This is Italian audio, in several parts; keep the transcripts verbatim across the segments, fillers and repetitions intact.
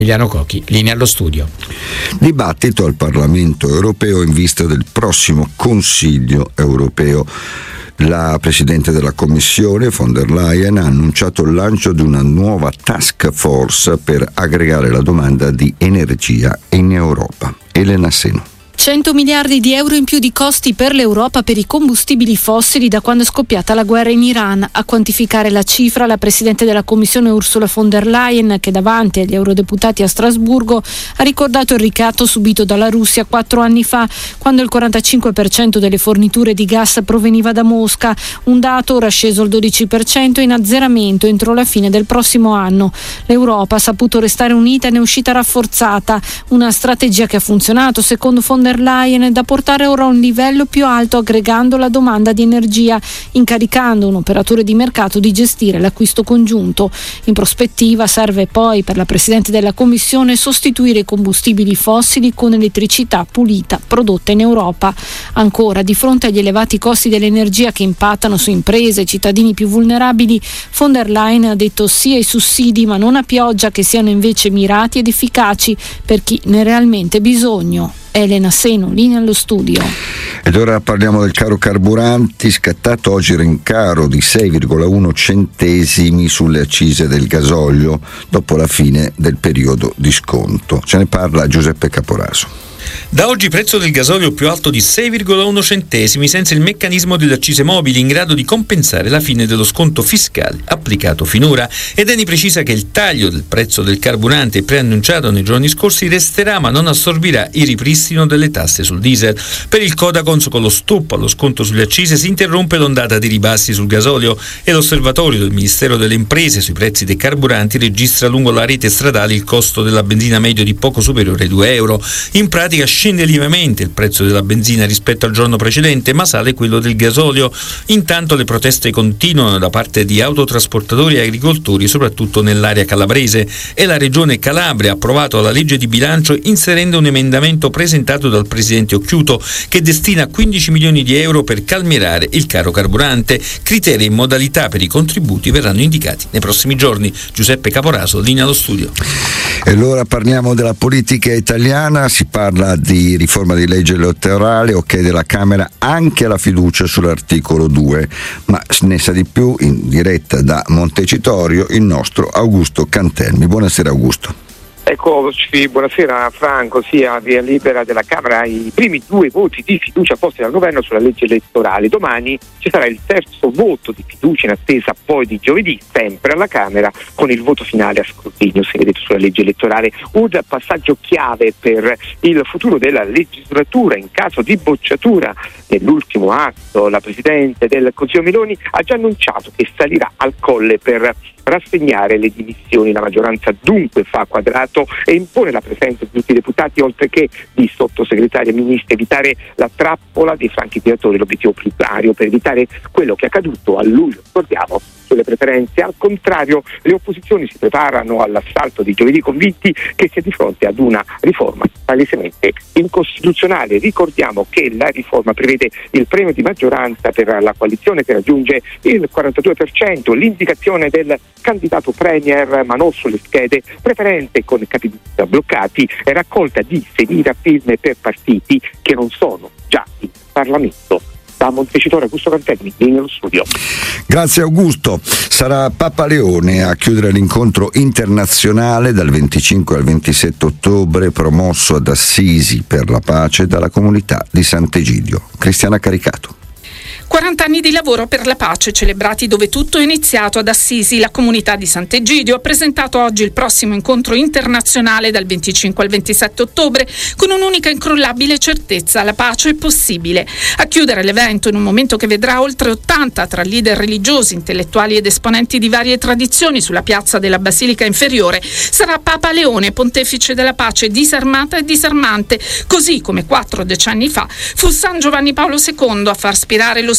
Emiliano Cocchi, linea allo studio. Dibattito al Parlamento europeo in vista del prossimo Consiglio europeo. La Presidente della Commissione, von der Leyen, ha annunciato il lancio di una nuova task force per aggregare la domanda di energia in Europa. Elena Seno. cento miliardi di euro in più di costi per l'Europa per i combustibili fossili da quando è scoppiata la guerra in Iran. A quantificare la cifra la Presidente della Commissione Ursula von der Leyen, che davanti agli eurodeputati a Strasburgo ha ricordato il ricatto subito dalla Russia quattro anni fa, quando il quarantacinque per cento delle forniture di gas proveniva da Mosca, un dato ora sceso al dodici per cento in azzeramento entro la fine del prossimo anno. L'Europa ha saputo restare unita e ne è uscita rafforzata, una strategia che ha funzionato secondo von der Leyen da portare ora a un livello più alto aggregando la domanda di energia, incaricando un operatore di mercato di gestire l'acquisto congiunto. In prospettiva serve poi per la Presidente della Commissione sostituire i combustibili fossili con elettricità pulita prodotta in Europa. Ancora, di fronte agli elevati costi dell'energia che impattano su imprese e cittadini più vulnerabili, von der Leyen ha detto sì ai sussidi ma non a pioggia, che siano invece mirati ed efficaci per chi ne ha realmente bisogno. Elena Seno, linea allo studio. Ed ora parliamo del caro carburanti, scattato oggi rincaro di sei virgola uno centesimi sulle accise del gasolio dopo la fine del periodo di sconto. Ce ne parla Giuseppe Caporaso. Da oggi prezzo del gasolio più alto di sei virgola uno centesimi senza il meccanismo delle accise mobili in grado di compensare la fine dello sconto fiscale applicato finora. Ed Eni precisa che il taglio del prezzo del carburante preannunciato nei giorni scorsi resterà ma non assorbirà il ripristino delle tasse sul diesel. Per il Codacons, con lo stop allo sconto sulle accise, si interrompe l'ondata di ribassi sul gasolio e l'osservatorio del Ministero delle Imprese sui prezzi dei carburanti registra lungo la rete stradale il costo della benzina medio di poco superiore ai due euro. In pratica scende lievemente il prezzo della benzina rispetto al giorno precedente, ma sale quello del gasolio. Intanto le proteste continuano da parte di autotrasportatori e agricoltori, soprattutto nell'area calabrese, e la Regione Calabria ha approvato la legge di bilancio inserendo un emendamento presentato dal presidente Occhiuto che destina quindici milioni di euro per calmierare il caro carburante. Criteri e modalità per i contributi verranno indicati nei prossimi giorni. Giuseppe Caporaso, linea allo studio. E allora parliamo della politica italiana, si parla di riforma di legge elettorale, ok della Camera anche la fiducia sull'articolo due, ma ne sa di più in diretta da Montecitorio il nostro Augusto Cantelmi. Buonasera Augusto. Eccoci, buonasera Franco. Sia via libera della Camera i primi due voti di fiducia posti dal governo sulla legge elettorale. Domani ci sarà il terzo voto di fiducia in attesa poi di giovedì, sempre alla Camera, con il voto finale a scrutinio segreto sulla legge elettorale. Un passaggio chiave per il futuro della legislatura. In caso di bocciatura nell'ultimo atto, la Presidente del Consiglio Meloni ha già annunciato che salirà al Colle per rassegnare le dimissioni. La maggioranza dunque fa quadrato e impone la presenza di tutti i deputati oltre che di sottosegretari e ministri, evitare la trappola dei franchi tiratori, l'obiettivo primario per evitare quello che è accaduto a luglio, ricordiamo, sulle preferenze. Al contrario, le opposizioni si preparano all'assalto di giovedì, convinti che sia di fronte ad una riforma palesemente incostituzionale. Ricordiamo che la riforma prevede il premio di maggioranza per la coalizione che raggiunge il quarantadue per cento, l'indicazione del candidato premier ma non sulle schede, preferenze con capilista bloccati e raccolta di sedina firme per partiti che non sono già in Parlamento. Da Montecitorio, Augusto Cantelmi, nello studio. Grazie Augusto. Sarà Papa Leone a chiudere l'incontro internazionale dal venticinque al ventisette ottobre promosso ad Assisi per la pace dalla comunità di Sant'Egidio. Cristiana Caricato. quaranta anni di lavoro per la pace celebrati dove tutto è iniziato ad Assisi. La comunità di Sant'Egidio ha presentato oggi il prossimo incontro internazionale dal venticinque al ventisette ottobre con un'unica incrollabile certezza: la pace è possibile. A chiudere l'evento, in un momento che vedrà oltre ottanta tra leader religiosi, intellettuali ed esponenti di varie tradizioni sulla piazza della Basilica Inferiore, sarà Papa Leone, pontefice della pace disarmata e disarmante, così come quattro decenni fa fu San Giovanni Paolo secondo a far spirare lo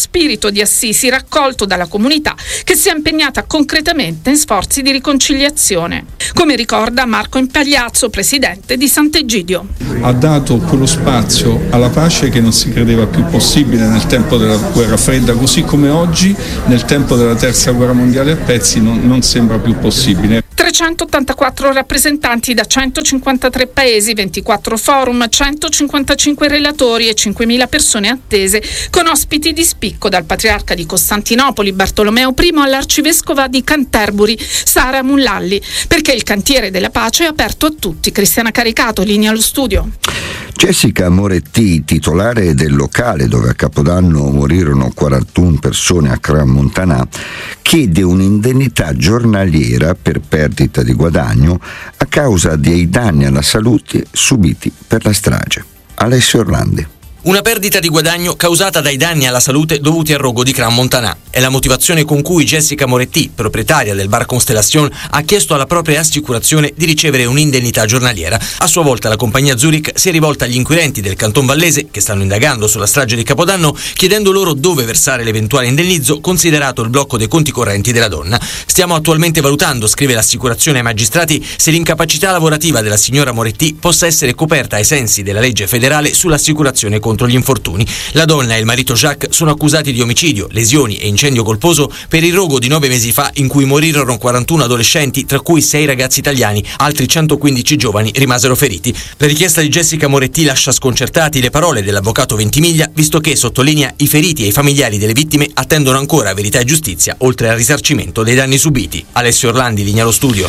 spirito di Assisi raccolto dalla comunità, che si è impegnata concretamente in sforzi di riconciliazione. Come ricorda Marco Impagliazzo, presidente di Sant'Egidio. Ha dato quello spazio alla pace che non si credeva più possibile nel tempo della guerra fredda, così come oggi nel tempo della terza guerra mondiale a pezzi non, non sembra più possibile. trecentottantaquattro rappresentanti da centocinquantatré paesi, ventiquattro forum, centocinquantacinque relatori e cinquemila persone attese, con ospiti di spicco dal patriarca di Costantinopoli Bartolomeo I all'arcivescova di Canterbury Sara Mullalli, perché il cantiere della pace è aperto a tutti. Cristiana Caricato, linea allo studio. Jessica Moretti, titolare del locale dove a Capodanno morirono quarantuno persone a Crans-Montana, chiede un'indennità giornaliera per perdita di guadagno a causa dei danni alla salute subiti per la strage. Alessio Orlandi. Una perdita di guadagno causata dai danni alla salute dovuti al rogo di Crans-Montana. È la motivazione con cui Jessica Moretti, proprietaria del bar Constellation, ha chiesto alla propria assicurazione di ricevere un'indennità giornaliera. A sua volta la compagnia Zurich si è rivolta agli inquirenti del Canton Vallese, che stanno indagando sulla strage di Capodanno, chiedendo loro dove versare l'eventuale indennizzo, considerato il blocco dei conti correnti della donna. Stiamo attualmente valutando, scrive l'assicurazione ai magistrati, se l'incapacità lavorativa della signora Moretti possa essere coperta ai sensi della legge federale sull'assicurazione contro gli infortuni. La donna e il marito Jacques sono accusati di omicidio, lesioni e incendio colposo per il rogo di nove mesi fa in cui morirono quarantuno adolescenti, tra cui sei ragazzi italiani, altri centoquindici giovani rimasero feriti. La richiesta di Jessica Moretti lascia sconcertati le parole dell'avvocato Ventimiglia, visto che, sottolinea, i feriti e i familiari delle vittime attendono ancora verità e giustizia, oltre al risarcimento dei danni subiti. Alessio Orlandi, linea allo studio.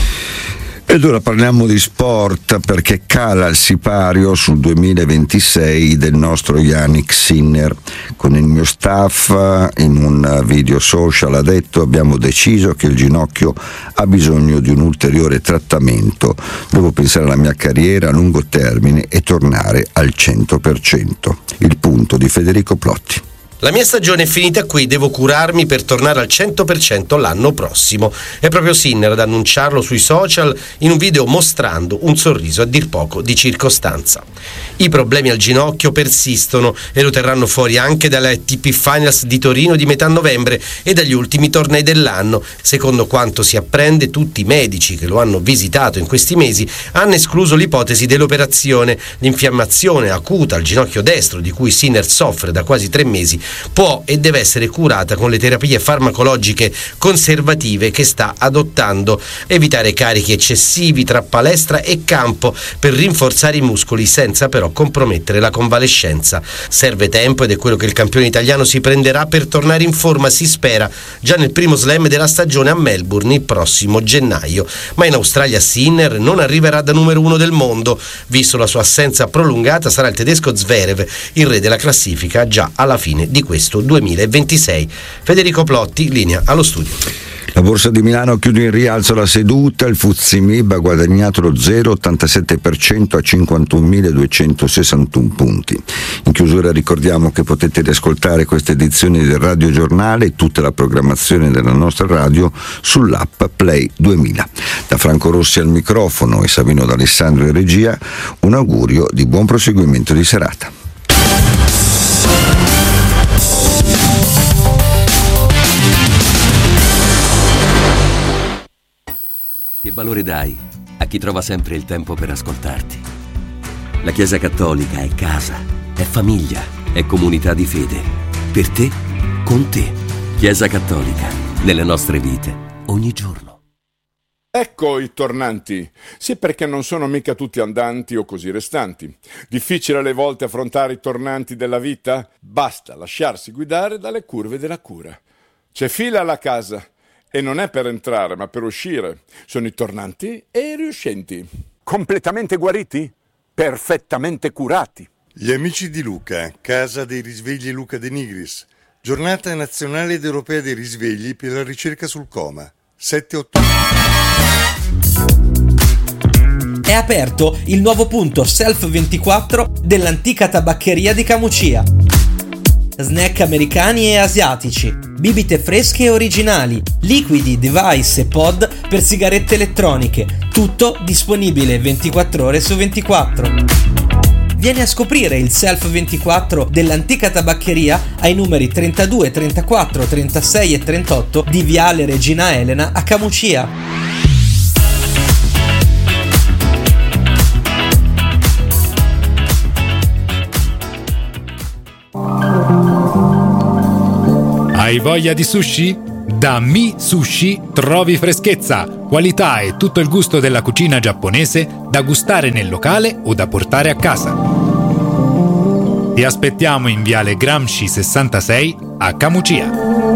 Ed ora parliamo di sport, perché cala il sipario sul duemilaventisei del nostro Yannick Sinner. Con il mio staff, in un video social, ha detto: abbiamo deciso che il ginocchio ha bisogno di un ulteriore trattamento. Devo pensare alla mia carriera a lungo termine e tornare al cento per cento. Il punto di Federico Plotti. La mia stagione è finita qui, devo curarmi per tornare al cento per cento l'anno prossimo. È proprio Sinner ad annunciarlo sui social in un video mostrando un sorriso a dir poco di circostanza. I problemi al ginocchio persistono e lo terranno fuori anche dalle A T P Finals di Torino di metà novembre e dagli ultimi tornei dell'anno. Secondo quanto si apprende, tutti i medici che lo hanno visitato in questi mesi hanno escluso l'ipotesi dell'operazione. L'infiammazione acuta al ginocchio destro, di cui Sinner soffre da quasi tre mesi, può e deve essere curata con le terapie farmacologiche conservative che sta adottando. Evitare carichi eccessivi tra palestra e campo per rinforzare i muscoli senza però compromettere la convalescenza. Serve tempo ed è quello che il campione italiano si prenderà per tornare in forma, si spera, già nel primo slam della stagione a Melbourne il prossimo gennaio. Ma in Australia Sinner non arriverà da numero uno del mondo. Visto la sua assenza prolungata, sarà il tedesco Zverev il re della classifica già alla fine di questo duemilaventisei. Federico Plotti, linea allo studio. La borsa di Milano chiude in rialzo la seduta, il Fuzzi M I B ha guadagnato lo zero virgola ottantasette per cento a cinquantunomiladuecentosessantuno punti. In chiusura ricordiamo che potete riascoltare questa edizione del Radio Giornale e tutta la programmazione della nostra radio sull'app Play duemila. Da Franco Rossi al microfono e Savino D'Alessandro in regia, un augurio di buon proseguimento di serata. Che valore dai a chi trova sempre il tempo per ascoltarti? La Chiesa Cattolica è casa, è famiglia, è comunità di fede. Per te, con te. Chiesa Cattolica, nelle nostre vite, ogni giorno. Ecco i tornanti. Sì, perché non sono mica tutti andanti o così restanti. Difficile alle volte affrontare i tornanti della vita? Basta lasciarsi guidare dalle curve della cura. C'è fila alla casa. E non è per entrare, ma per uscire. Sono i tornanti e i riuscenti. Completamente guariti? Perfettamente curati. Gli amici di Luca, Casa dei Risvegli Luca De Nigris. Giornata nazionale ed europea dei risvegli per la ricerca sul coma. sette ottobre. È aperto il nuovo punto Self ventiquattro dell'antica tabaccheria di Camucia. Snack americani e asiatici, bibite fresche e originali, liquidi, device e pod per sigarette elettroniche, tutto disponibile ventiquattro ore su ventiquattro. Vieni a scoprire il Self ventiquattro dell'antica tabaccheria ai numeri trentadue, trentaquattro, trentasei e trentotto di Viale Regina Elena a Camucia. Hai voglia di sushi? Da Mi Sushi trovi freschezza, qualità e tutto il gusto della cucina giapponese da gustare nel locale o da portare a casa. Ti aspettiamo in Viale Gramsci sessantasei a Camucia.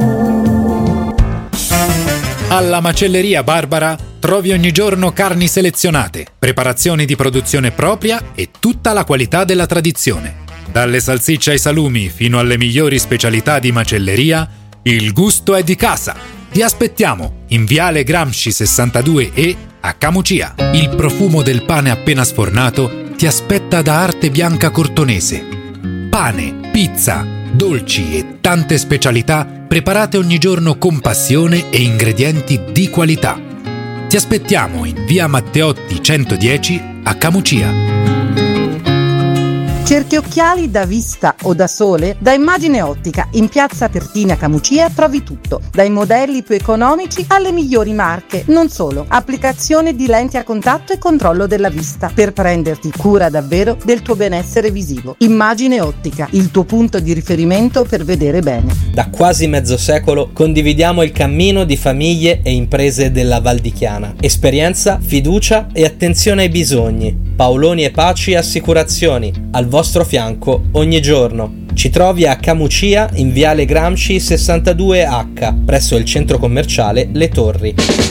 Alla Macelleria Barbara trovi ogni giorno carni selezionate, preparazioni di produzione propria e tutta la qualità della tradizione. Dalle salsicce ai salumi fino alle migliori specialità di macelleria, il gusto è di casa. Ti aspettiamo in Viale Gramsci sessantadue E a Camucia. Il profumo del pane appena sfornato ti aspetta da Arte Bianca Cortonese. Pane, pizza, dolci e tante specialità preparate ogni giorno con passione e ingredienti di qualità. Ti aspettiamo in Via Matteotti centodieci a Camucia. Cerchi occhiali da vista o da sole? Da Immagine Ottica, in piazza Pertini a Camucia trovi tutto, dai modelli più economici alle migliori marche. Non solo, applicazione di lenti a contatto e controllo della vista, per prenderti cura davvero del tuo benessere visivo. Immagine Ottica, il tuo punto di riferimento per vedere bene. Da quasi mezzo secolo condividiamo il cammino di famiglie e imprese della Val di Chiana. Esperienza, fiducia e attenzione ai bisogni. Paoloni e Paci Assicurazioni, al vostro fianco ogni giorno. Ci trovi a Camucia in Viale Gramsci sessantadue H, presso il centro commerciale Le Torri.